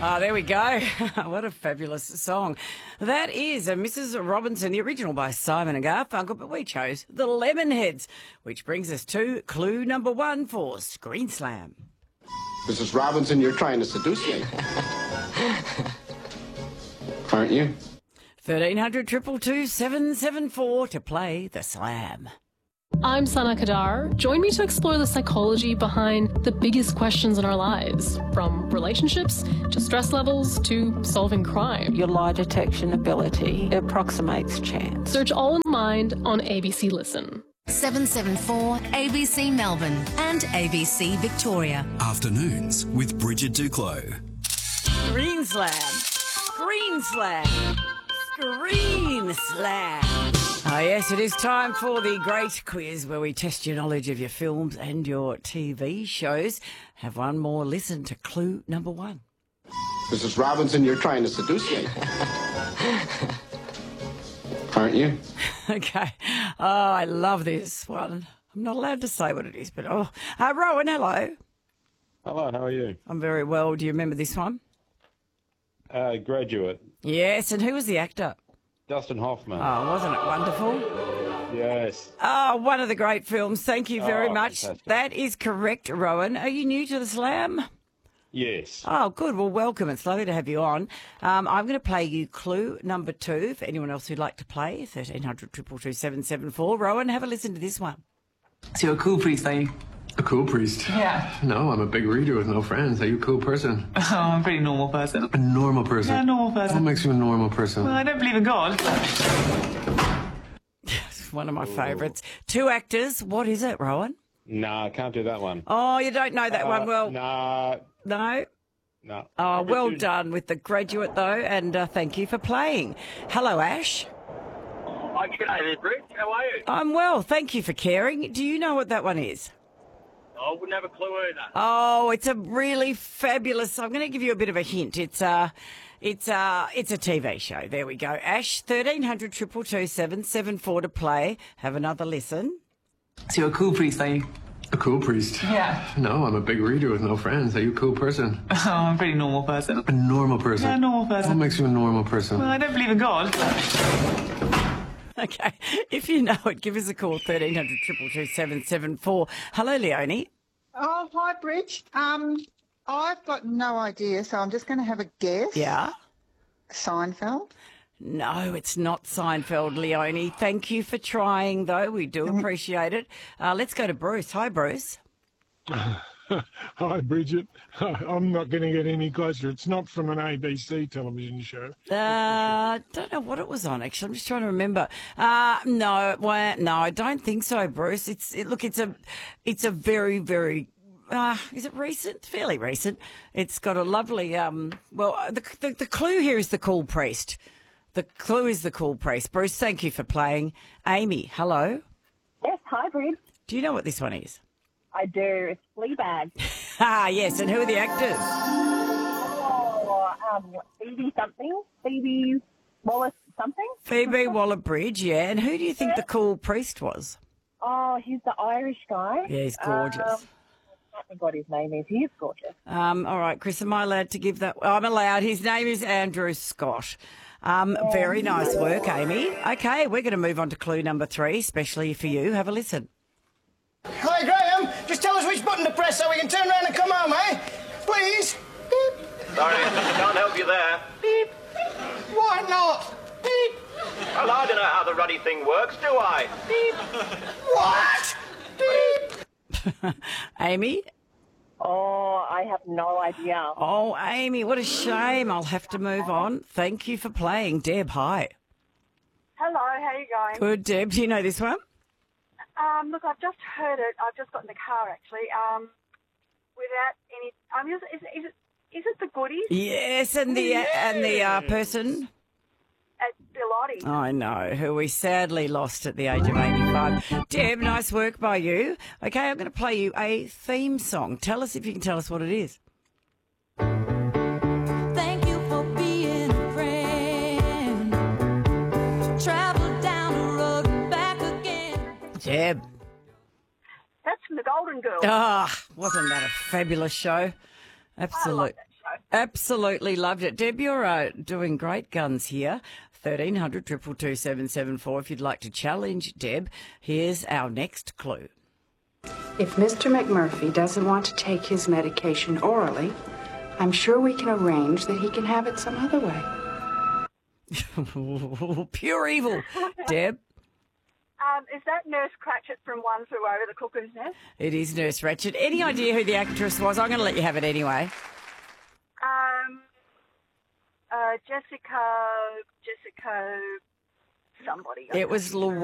Oh, there we go. What a fabulous song. That is a Mrs. Robinson, the original by Simon and Garfunkel, but we chose the Lemonheads, which brings us to clue number 1 for Screen Slam. Mrs. Robinson, you're trying to seduce me. Aren't you? 1300 222 774 to play the Slam. I'm Sana Kadar. Join me to explore the psychology behind the biggest questions in our lives, from relationships to stress levels to solving crime. Your lie detection ability approximates chance. Search All in Mind on ABC Listen. 774 ABC Melbourne and ABC Victoria. Afternoons with Bridget Duclos. Screen Slam. Screen Slam. Screen Slam. Oh, yes, it is time for the great quiz where we test your knowledge of your films and your TV shows. Have one more listen to clue number 1. Mrs. Robinson, you're trying to seduce me. Aren't you? Okay. Oh, I love this one. I'm not allowed to say what it is, but Rowan, hello. Hello, how are you? I'm very well. Do you remember this one? Graduate. Yes, and who was the actor? Dustin Hoffman. Oh, wasn't it wonderful? Yes. Oh, one of the great films. Thank you very much. Fantastic. That is correct, Rowan. Are you new to the Slam? Yes. Oh, good. Well, welcome. It's lovely to have you on. I'm going to play you clue number 2 for anyone else who'd like to play. 1300 222 774. Rowan, have a listen to this one. So you're a cool priest, are you? A cool priest? Yeah. No, I'm a big reader with no friends. Are you a cool person? Oh, I'm a pretty normal person. A normal person? Yeah, a normal person. What makes you a normal person? Well, I don't believe in God. It's one of my favourites. 2 actors. What is it, Rowan? Nah, I can't do that one. Oh, you don't know that one well. Nah. No? No. Oh, well done with The Graduate, though, and thank you for playing. Hello, Ash. Hi, g'day there, Bridge. How are you? I'm well. Thank you for caring. Do you know what that one is? I wouldn't have a clue either. Oh, it's a really fabulous. I'm going to give you a bit of a hint. It's a TV show. There we go. Ash, 1300 222 774 to play. Have another listen. So you're a cool priest, are you? A cool priest? Yeah. No, I'm a big reader with no friends. Are you a cool person? Oh, I'm a pretty normal person. A normal person? Yeah, a normal person. What makes you a normal person? Well, I don't believe in God. Okay. If you know it, give us a call, 1300 222 774. Hello, Leonie. Oh, hi, Bridge. I've got no idea, so I'm just going to have a guess. Yeah? Seinfeld? No, it's not Seinfeld, Leonie. Thank you for trying, though. We do appreciate it. Let's go to Bruce. Hi, Bruce. Hi, Bridget. I'm not going to get any closer. It's not from an ABC television show. Don't know what it was on, actually. I'm just trying to remember. No, I don't think so, Bruce. It's a very, very, is it recent? Fairly recent. It's got a lovely, the clue here is the cool priest. The clue is the cool priest. Bruce, thank you for playing. Amy, hello. Yes, hi, Brid. Do you know what this one is? I do. It's Fleabag. Yes, and who are the actors? Phoebe something. Phoebe Wallace something. Phoebe Waller-Bridge, yeah. And who do you think the cool priest was? Oh, he's the Irish guy. Yeah, he's gorgeous. I can't think what his name is. He is gorgeous. All right, Chris, am I allowed to give that? I'm allowed. His name is Andrew Scott. Very nice work, Amy. Okay, we're going to move on to clue number 3, especially for you. Have a listen. Hi, Graham. Just tell us which button to press so we can turn around and come home, eh? Please. Beep. Sorry, can't help you there. Beep. Why not? Beep. Well, I don't know how the ruddy thing works, do I? Beep. What? Beep. Amy? Oh, I have no idea. Oh, Amy, what a shame. I'll have to move on. Thank you for playing. Deb, hi. Hello, how you going? Good, Deb. Do you know this one? Look, I've just heard it. I've just got in the car, actually. Without any, is it the Goodies? Yes, and the person. Bill Oddie. I know, who we sadly lost at the age of 85. Deb, nice work by you. Okay, I'm going to play you a theme song. Tell us if you can tell us what it is. Thank you for being a friend. Travel down the road and back again. Deb. That's from the Golden Girls. Ah, wasn't that a fabulous show? Absolute. Absolutely loved it. Deb, you're doing great guns here. 1300 222 774 if you'd like to challenge Deb. Here's our next clue. If Mr. McMurphy doesn't want to take his medication orally, I'm sure we can arrange that he can have it some other way. Pure evil. Deb? Is that Nurse Cratchit from One Flew Over the Cuckoo's Nest? It is Nurse Ratched. Any idea who the actress was? I'm going to let you have it anyway. Jessica, somebody. It was Louise.